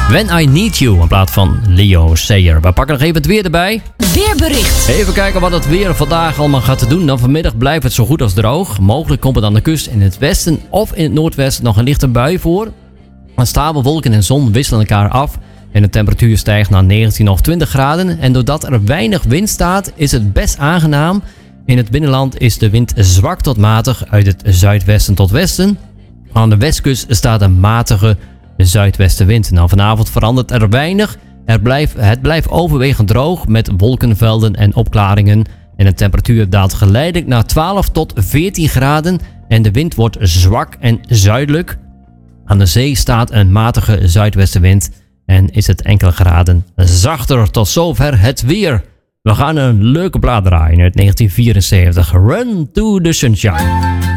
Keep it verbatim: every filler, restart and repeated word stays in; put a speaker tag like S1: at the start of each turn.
S1: When I Need You, in plaats van Leo Sayer. We pakken nog even het weer erbij.
S2: Weerbericht.
S1: Even kijken wat het weer vandaag allemaal gaat doen. Dan vanmiddag blijft het zo goed als droog. Mogelijk komt het aan de kust in het westen of in het noordwesten nog een lichte bui voor. Maar stapelwolken en zon wisselen elkaar af. En de temperatuur stijgt naar negentien of twintig graden. En doordat er weinig wind staat, is het best aangenaam. In het binnenland is de wind zwak tot matig uit het zuidwesten tot westen. Aan de westkust staat een matige zuidwestenwind. Nou, vanavond verandert er weinig. Er blijft, het blijft overwegend droog met wolkenvelden en opklaringen. En de temperatuur daalt geleidelijk naar twaalf tot veertien graden. En de wind wordt zwak en zuidelijk. Aan de zee staat een matige zuidwestenwind. En is het enkele graden zachter. Tot zover het weer. We gaan een leuke plaat draaien uit negentien vierenzeventig. Run to the Sunshine.